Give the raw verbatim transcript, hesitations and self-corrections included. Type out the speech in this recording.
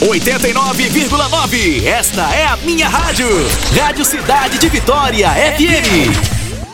oitenta e nove vírgula nove. Esta é a minha rádio. Rádio Cidade de Vitória F M.